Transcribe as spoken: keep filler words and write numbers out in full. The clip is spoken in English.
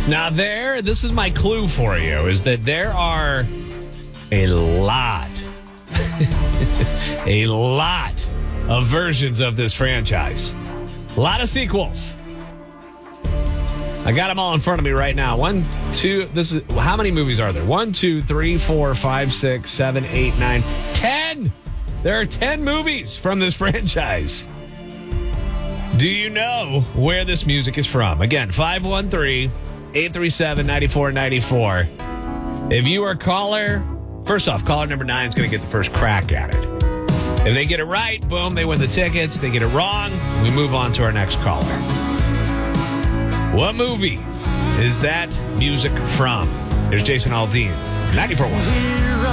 Now there, this is my clue for you, is that there are a lot, a lot of versions of this franchise. A lot of sequels. I got them all in front of me right now. One, two, this is, how many movies are there? One, two, three, four, five, six, seven, eight, nine, ten. There are ten movies from this franchise. Do you know where this music is from? Again, five one three, eight three seven, nine four nine four. If you are caller, first off, caller number nine is going to get the first crack at it. If they get it right, boom, they win the tickets. They get it wrong, we move on to our next caller. What movie is that music from? There's Jason Aldean, ninety-four point one.